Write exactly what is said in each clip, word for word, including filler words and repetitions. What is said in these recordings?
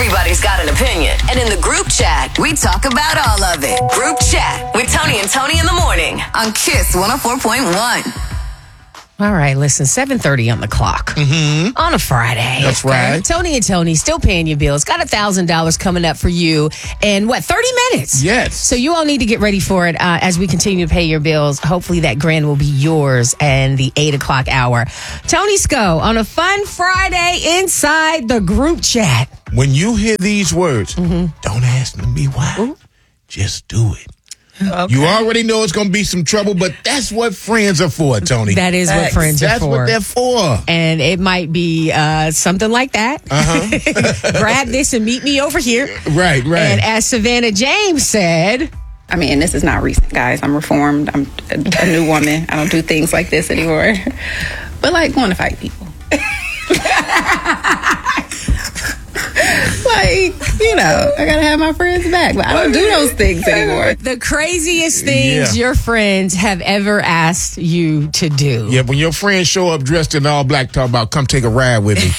Everybody's got an opinion. And in the group chat, we talk about all of it. Group chat with Tony and Tony in the morning on Kiss one oh four point one. All right, listen, seven thirty on the clock Mm-hmm. on a Friday. That's right. Tony and Tony still paying your bills. Got one thousand dollars coming up for you in, what, thirty minutes? Yes. So you all need to get ready for it uh, as we continue to pay your bills. Hopefully that grand will be yours and the eight o'clock hour. Tony Sco on a fun Friday inside the group chat. When you hear these words, Mm-hmm. don't ask me why. Ooh. Just do it. Okay. You already know it's going to be some trouble, but that's what friends are for, Tony. That is what friends that's are for. what they're for. And it might be uh, something like that. Uh-huh. Grab this and meet me over here. Right, right. And as Savannah James said... I mean, this is not recent, guys. I'm reformed. I'm a, a new woman. I don't do things like this anymore. But, like, going to fight people. Like, you know, I gotta have my friends back, but I don't do those things anymore. The craziest things Yeah. your friends have ever asked you to do. Yeah, when your friends show up dressed in all black, talk about, come take a ride with me.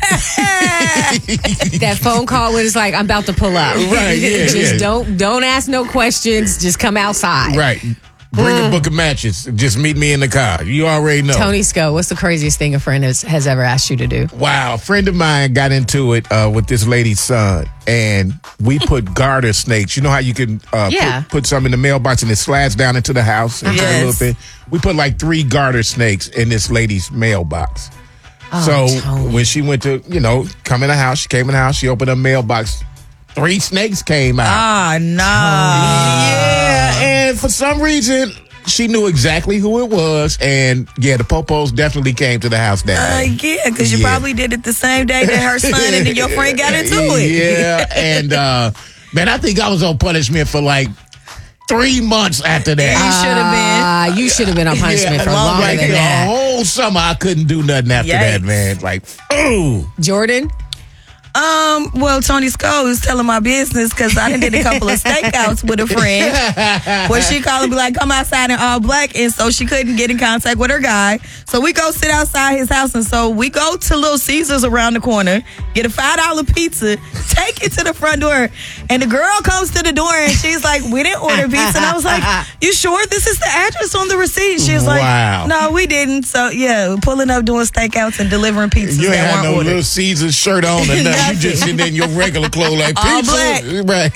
That phone call when it's like, I'm about to pull up. Right, yeah, Just yeah. don't don't ask no questions. Just come outside. Right. Bring a book of matches. Just meet me in the car. You already know. Tony Sco, what's the craziest thing a friend has, has ever asked you to do? Wow, a friend of mine got into it uh, with this lady's son, and we put garter snakes. You know how you can uh, Yeah. put, put some in the mailbox and it slides down into the house into a Yes. little bit? We put like three garter snakes in this lady's mailbox. Oh, so Tony. when she went to, you know, come in the house, she came in the house, she opened her mailbox. Three snakes came out. Ah, no. Yeah, and for some reason, she knew exactly who it was, and yeah, the popos definitely came to the house that Uh, day. yeah, because you Yeah. probably did it the same day that her son and then your friend got into it. Yeah, and uh, man, I think I was on punishment for like three months after that. You should have been. Ah, you should have been on punishment Yeah, for long- longer like than the that. whole summer, I couldn't do nothing after that, Yikes. man. Like, ooh. Jordan? Um, well, Tony Sco is telling my business because I done did a couple of stakeouts with a friend where she called and be like, come outside in all black, and so she couldn't get in contact with her guy. So we go sit outside his house, and so we go to Little Caesars around the corner, get a five dollar pizza, take it to the front door, and the girl comes to the door and she's like, we didn't order pizza. And I was like, you sure this is the address on the receipt? She was like, Wow. no, we didn't. So yeah, pulling up doing stakeouts and delivering pizzas You ain't that had weren't no ordered. Little Caesars shirt on or nothing. You just sitting in your regular clothes like All pizza. black. Right.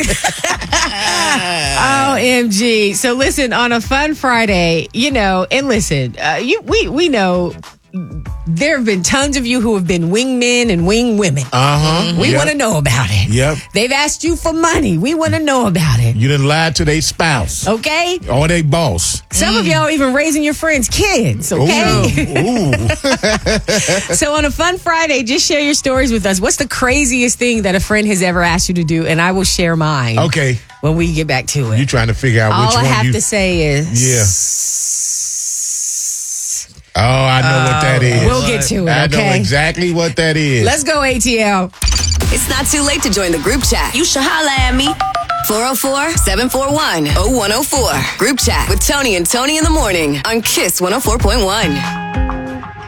O M G. So listen, on a fun Friday, you know, and listen, uh, you we we know there have been tons of you who have been wingmen and wing women. Uh-huh. We Yep. want to know about it. Yep. They've asked you for money. We want to know about it. You done lied to their spouse Okay? or their boss. Some of y'all even raising your friends' kids, okay? Ooh. Ooh. So on a fun Friday, just share your stories with us. What's the craziest thing that a friend has ever asked you to do? And I will share mine Okay. when we get back to it. You trying to figure out All which I one have you... to say is... Yeah. Oh, I know what that is. We'll get to it, I know okay? exactly what that is. Let's go, A T L. It's not too late to join the group chat. You should holla at me. four oh four, seven four one, oh one oh four. Group chat with Tony and Tony in the morning on Kiss one oh four point one.